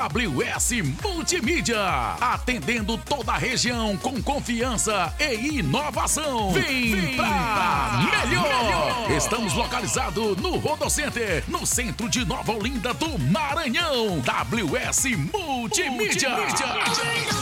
WS Multimídia, atendendo toda a região com confiança e inovação. Vem pra melhor. Estamos localizados no Rodocenter, no centro de Nova Olinda do Maranhão. WS Multimídia.